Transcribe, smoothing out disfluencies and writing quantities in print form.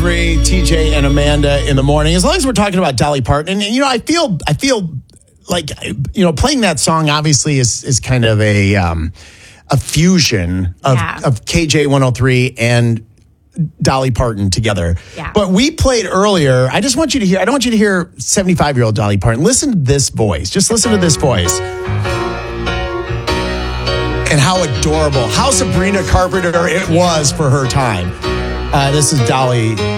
103, TJ and Amanda in the morning. As long as we're talking about Dolly Parton, and I feel like playing that song obviously is kind of a fusion of KJ 103 and Dolly Parton together. Yeah. But we played earlier. I don't want you to hear 75-year-old Dolly Parton. Listen to this voice. Just listen to this voice. And how adorable, how Sabrina Carpenter it was for her time. This is Dolly